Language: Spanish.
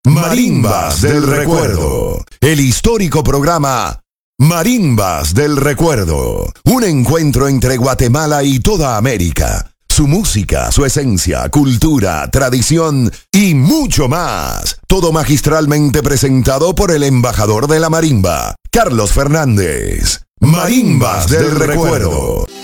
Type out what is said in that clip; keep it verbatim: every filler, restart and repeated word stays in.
Marimbas del Recuerdo, el histórico programa Marimbas del Recuerdo, un encuentro entre Guatemala y toda América. Su música, su esencia, cultura, tradición y mucho más. Todo magistralmente presentado por el embajador de la marimba, Carlos Fernández. Marimbas del Recuerdo.